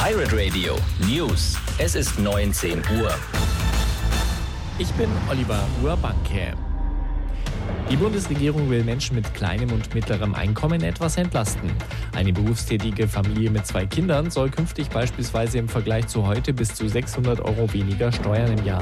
Pirate Radio News. Es ist 19 Uhr. Ich bin Oliver Urbanke. Die Bundesregierung will Menschen mit kleinem und mittlerem Einkommen etwas entlasten. Eine berufstätige Familie mit 2 Kindern soll künftig beispielsweise im Vergleich zu heute bis zu 600 € weniger Steuern im Jahr